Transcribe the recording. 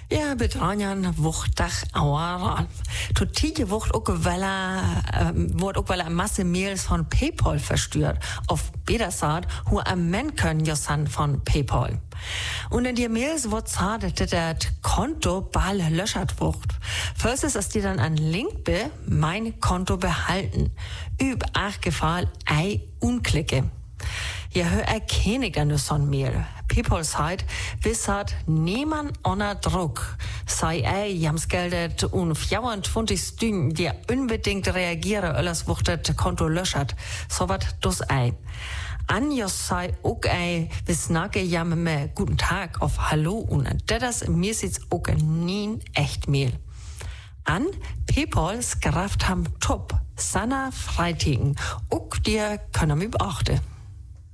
Ja, bedranjan wuchtdag auer. Totije wucht ook wordt ook wel een masse mails van PayPal verstuurd. Of beter gesagt, hoe een men können josan van PayPal. Und in die Mails wird gesagt, dass das Konto bald löschert wird. First ist die dann ein Link be, mein Konto behalten. Üb ach Gefall, ei unklicke. Ja, hör erkenne ich dann nur so ein Mail. PayPal sagt, wissert niemand unter Druck. Sei jamsgeldet und 24 Stunden, die unbedingt reagieren, alles wird das Konto löschert. So wat dus Anjos sei ook wisnake jam me guten Tag auf Hallo und das mir sitzt ook nie echt Mail. An PayPal skraft ham top, sanna freitigen, ook dir können wir beachten.